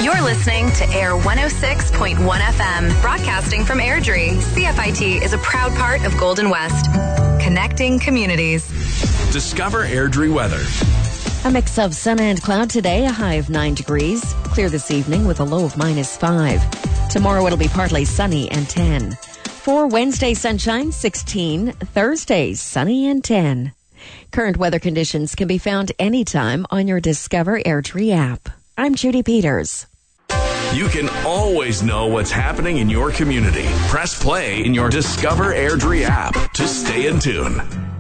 You're listening to Air 106.1 FM, broadcasting from Airdrie. CFIT is a proud part of Golden West, connecting communities. Discover Airdrie weather. A mix of sun and cloud today, a high of 9 degrees. Clear this evening with a low of -5. Tomorrow it'll be partly sunny and 10. For Wednesday, sunshine, 16. Thursday, sunny and 10. Current weather conditions can be found anytime on your Discover Airdrie app. I'm Judy Peters. You can always know what's happening in your community. Press play in your Discover Airdrie app to stay in tune.